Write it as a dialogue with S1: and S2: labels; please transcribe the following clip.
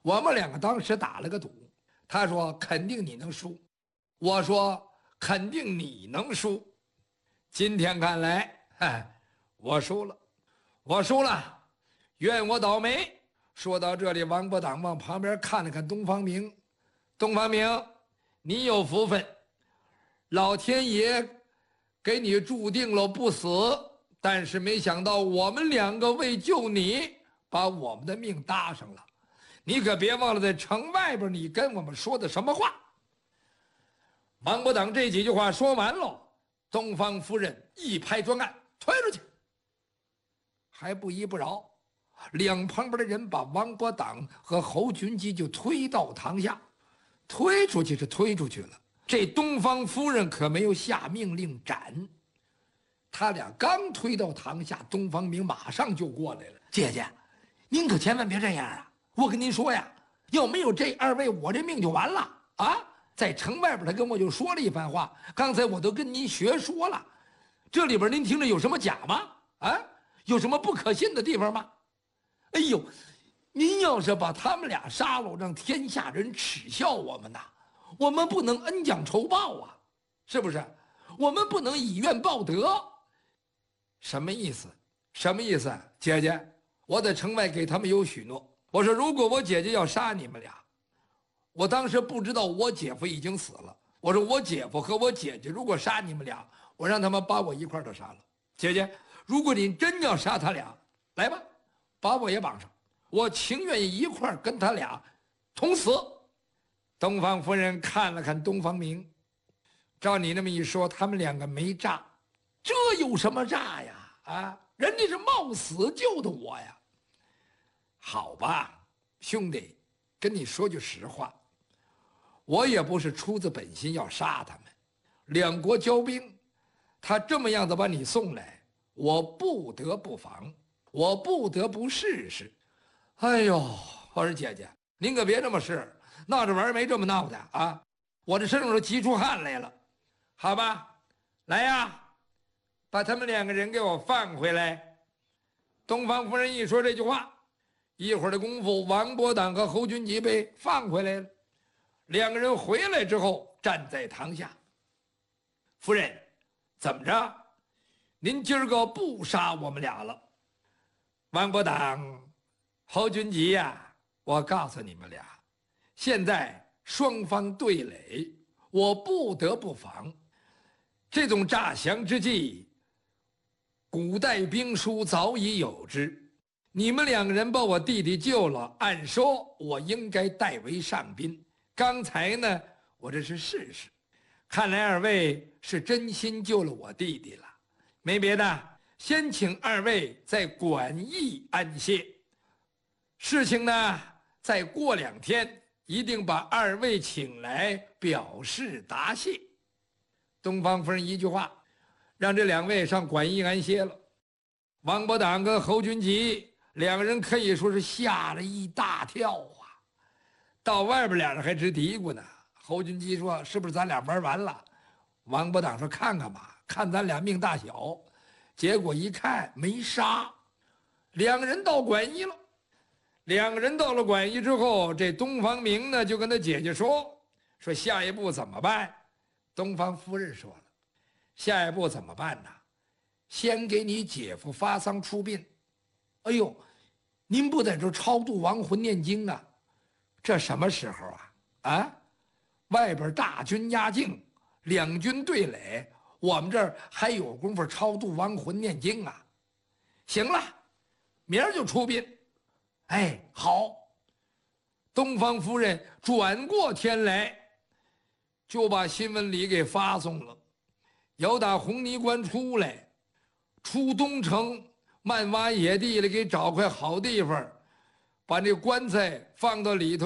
S1: 我们两个当时打了个赌，他说肯定你能输，我说肯定你能输。今天看来，我输了，我输了，怨我倒霉。说到这里，王伯党往旁边看了看东方明，东方明，你有福分，老天爷给你注定了不死，但是没想到我们两个为救你，把我们的命搭上了。你可别忘了，在城外边你跟我们说的什么话。王伯党这几句话说完了，东方夫人一拍砖案，推出去。还不依不饶，两旁边的人把王伯党和侯君集就推到堂下，推出去是推出去了。这东方夫人可没有下命令斩，他俩刚推到堂下，东方明马上就过来了。姐姐，您可千万别这样啊！我跟您说呀，要没有这二位，我这命就完了啊！在城外边，他跟我就说了一番话，刚才我都跟您学说了，这里边您听着有什么假吗？啊，有什么不可信的地方吗？哎呦，您要是把他们俩杀了，让天下人耻笑我们呐！我们不能恩将仇报啊，是不是？我们不能以怨报德。什么意思？什么意思？姐姐，我在城外给他们有许诺，我说如果我姐姐要杀你们俩，我当时不知道我姐夫已经死了，我说我姐夫和我姐姐如果杀你们俩，我让他们把我一块儿都杀了。姐姐，如果你真要杀他俩，来吧，把我也绑上，我情愿意一块儿跟他俩同死。东方夫人看了看东方明，照你那么一说，他们两个没诈，这有什么诈呀？啊，人家是冒死救的我呀。好吧，兄弟，跟你说句实话，我也不是出自本心要杀他们，两国交兵，他这么样子把你送来，我不得不防，我不得不试试。哎呦，我说姐姐，您可别这么试，闹着玩没这么闹的啊！我这身上都急出汗来了。好吧，来呀，把他们两个人给我放回来。东方夫人一说这句话，一会儿的功夫，王伯党和侯君集被放回来了。两个人回来之后，站在堂下。夫人，怎么着？您今儿个不杀我们俩了？王伯党、侯君集呀，我告诉你们俩，现在双方对垒，我不得不防。这种诈降之计，古代兵书早已有之。你们两个人把我弟弟救了，按说我应该代为上宾。刚才呢，我这是试试，看来二位是真心救了我弟弟了。没别的，先请二位在馆驿安歇。事情呢，再过2天，一定把二位请来表示答谢。东方夫人一句话，让这两位上馆驿安歇了。王伯党跟侯君集两个人可以说是吓了一大跳啊！到外边俩人还直嘀咕呢。侯君集说：“是不是咱俩玩完了？”王伯党说：“看看吧，看咱俩命大小。”结果一看没杀，两个人到馆驿了。两个人到了馆驿之后，这东方明呢就跟他姐姐说下一步怎么办？东方夫人说了，下一步怎么办呢？先给你姐夫发丧出殡。哎呦，您不在这超度亡魂念经啊？这什么时候啊？啊，外边大军压境，两军对垒，我们这儿还有功夫超度亡魂念经啊？行了，明儿就出殡。哎，好。东方夫人转过天来，就把新闻里给发送了。要打红泥关出来，出东城，漫挖野地里，给找块好地方，把那棺材放到里头。